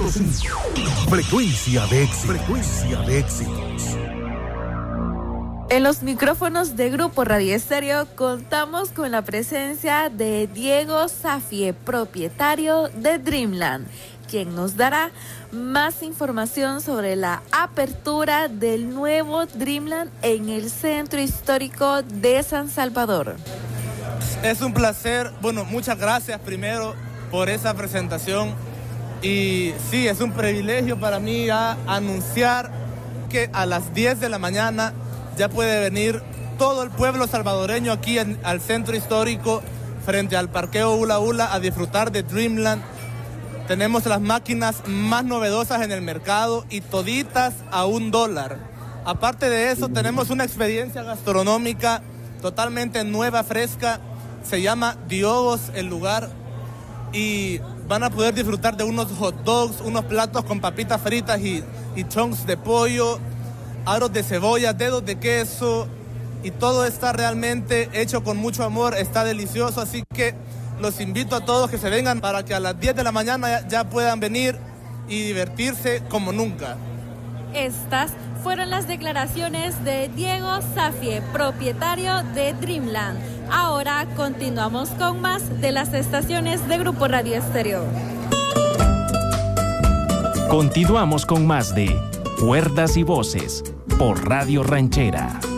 100.5. Frecuencia de éxito. Frecuencia de éxitos. En los micrófonos de Grupo Radio Estéreo contamos con la presencia de Diego Safie, propietario de Dreamland, quien nos dará más información sobre la apertura del nuevo Dreamland en el Centro Histórico de San Salvador. Es un placer, muchas gracias primero por esa presentación y sí, es un privilegio para mí anunciar que a las 10 de la mañana ya puede venir todo el pueblo salvadoreño aquí al Centro Histórico frente al Parqueo Ula Ula a disfrutar de Dreamland. Tenemos las máquinas más novedosas en el mercado y toditas a $1. Aparte de eso, tenemos una experiencia gastronómica totalmente nueva, fresca. Se llama Diogos el lugar y van a poder disfrutar de unos hot dogs, unos platos con papitas fritas y chunks de pollo, aros de cebolla, dedos de queso y todo está realmente hecho con mucho amor, está delicioso, así que los invito a todos que se vengan para que a las 10 de la mañana ya puedan venir y divertirse como nunca. Estas fueron las declaraciones de Diego Safie, propietario de Dreamland. Ahora continuamos con más de las estaciones de Grupo Radio Estéreo. Continuamos con más de Cuerdas y Voces por Radio Ranchera.